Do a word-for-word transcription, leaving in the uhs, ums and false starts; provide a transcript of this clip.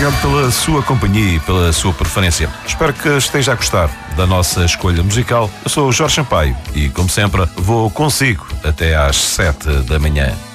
obrigado pela sua companhia e pela sua preferência. Espero que esteja a gostar da nossa escolha musical. Eu sou o Jorge Sampaio e, como sempre, vou consigo até às sete da manhã.